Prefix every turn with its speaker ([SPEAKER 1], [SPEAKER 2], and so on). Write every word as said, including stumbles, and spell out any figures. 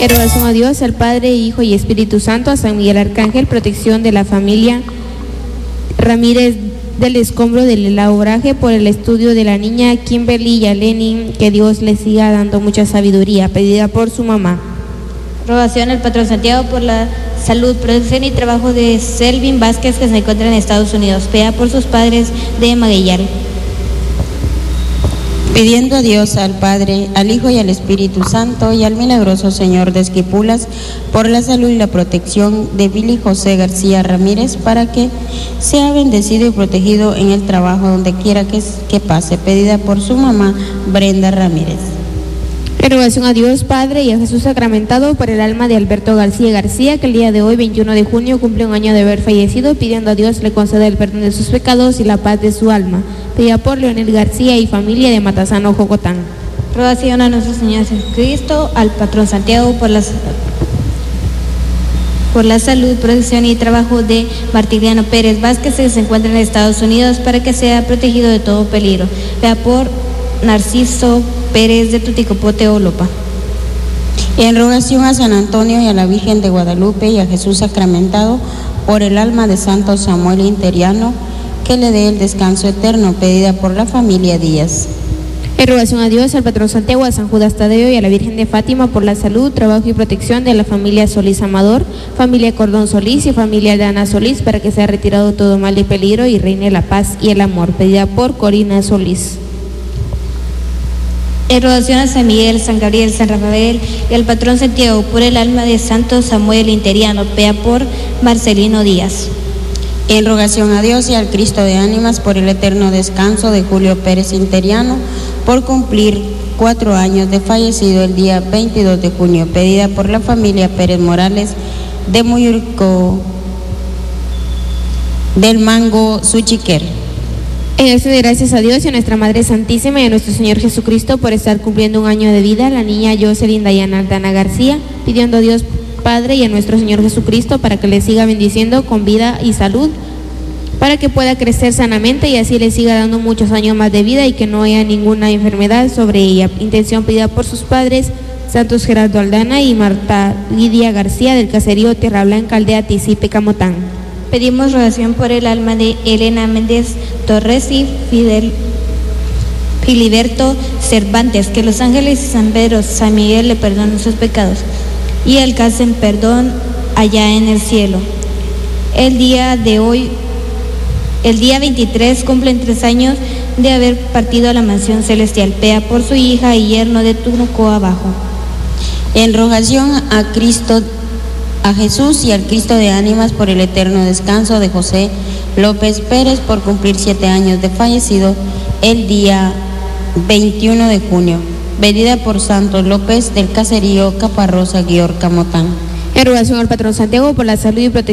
[SPEAKER 1] Erogación a Dios, al Padre, Hijo y Espíritu Santo, a San Miguel Arcángel, protección de la familia Ramírez del escombro del elaboraje por el estudio de la niña Kimberly Yalenin, que Dios le siga dando mucha sabiduría, pedida por su mamá.
[SPEAKER 2] Rogación al patrón Santiago por la salud, protección y trabajo de Selvin Vázquez, que se encuentra en Estados Unidos, pedida por sus padres de Magueyal.
[SPEAKER 3] Pidiendo a Dios, al Padre, al Hijo y al Espíritu Santo y al milagroso Señor de Esquipulas por la salud y la protección de Billy José García Ramírez, para que sea bendecido y protegido en el trabajo donde quiera que, que pase, pedida por su mamá Brenda Ramírez.
[SPEAKER 1] Erogación a Dios Padre y a Jesús sacramentado por el alma de Alberto García García, que el día de hoy, veintiuno de junio, cumple un año de haber fallecido, pidiendo a Dios le conceda el perdón de sus pecados y la paz de su alma, pedida por Leonel García y familia de Matasano, Jocotán.
[SPEAKER 2] Rogación a nuestro Señor Jesucristo, al patrón Santiago por las por la salud, protección y trabajo de Martiliano Pérez Vázquez, que se encuentra en Estados Unidos, para que sea protegido de todo peligro, pedida por Narciso Pérez de Tuticopote, Olopa.
[SPEAKER 3] En rogación a San Antonio y a la Virgen de Guadalupe y a Jesús sacramentado por el alma de Santo Samuel Interiano, que le dé el descanso eterno, pedida por la familia Díaz.
[SPEAKER 1] En rogación a Dios, al patrón Santiago, a San Judas Tadeo y a la Virgen de Fátima por la salud, trabajo y protección de la familia Solís Amador, familia Cordón Solís y familia de Ana Solís, para que sea retirado todo mal y peligro y reine la paz y el amor, pedida por Corina Solís.
[SPEAKER 2] En rogación a San Miguel, San Gabriel, San Rafael y al patrón Santiago por el alma de Santo Samuel Interiano, pedida por Marcelino Díaz.
[SPEAKER 3] En rogación a Dios y al Cristo de ánimas por el eterno descanso de Julio Pérez Interiano, por cumplir cuatro años de fallecido el día veintidós de junio, pedida por la familia Pérez Morales de Muyurco del Mango, Suchiquer.
[SPEAKER 1] En acción de gracias a Dios y a nuestra Madre Santísima y a nuestro Señor Jesucristo por estar cumpliendo un año de vida, la niña Jocelyn Dayana Aldana García, pidiendo a Dios Padre y a nuestro Señor Jesucristo para que le siga bendiciendo con vida y salud, para que pueda crecer sanamente y así le siga dando muchos años más de vida y que no haya ninguna enfermedad sobre ella. Intención pedida por sus padres, Santos Gerardo Aldana y Marta Lidia García, del caserío Tierra Blanca, aldea Tizipe, Camotán.
[SPEAKER 2] Pedimos rogación por el alma de Elena Méndez Torres y Fidel Filiberto Cervantes, que los ángeles y San Pedro, San Miguel le perdonen sus pecados y alcancen perdón allá en el cielo. El día de hoy, el día veintitrés, cumplen tres años de haber partido a la mansión celestial, pedida por su hija y yerno de Tunuco Abajo.
[SPEAKER 3] En rogación a Cristo, a Jesús y al Cristo de ánimas por el eterno descanso de José López Pérez, por cumplir siete años de fallecido el día veintiuno de junio, pedida por Santos López del caserío Caparrosa, Guior, Camotán.
[SPEAKER 1] En rogación al patrón Santiago por la salud y protección